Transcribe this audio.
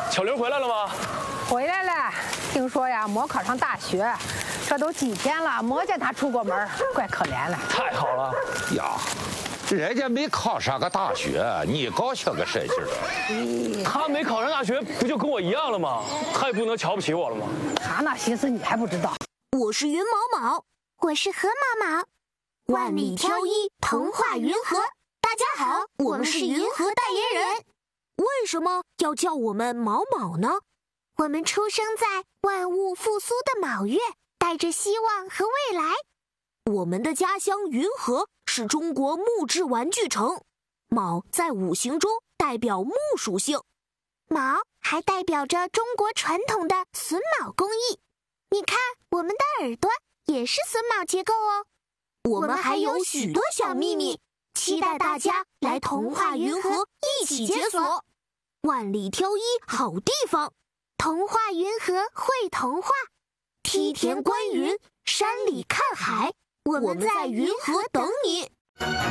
小玲回来了吗？ 回来了，听说呀没考上大学，这都几天了没见他出过门，怪可怜了。 太好了呀，人家没考上个大学，你高兴个神劲儿？ 他没考上大学，不就跟我一样了吗？他也不能瞧不起我了吗？ 他那心思你还不知道。 我是云毛毛， 我是河毛毛， 万里挑一，童话云和。大家好，我们是云和代言人。为什么要叫我们毛毛呢？ 我们出生在万物复苏的卯月，带着希望和未来。 我们的家乡云和是中国木质玩具城，卯在五行中代表木属性， 卯还代表着中国传统的榫卯工艺。你看，我们的耳朵也是榫卯结构哦。 我们还有许多小秘密，期待大家来童话云和一起解锁。万里挑一好地方， 童话云和会童话， 梯田观云，山里看海，我们在云和等你。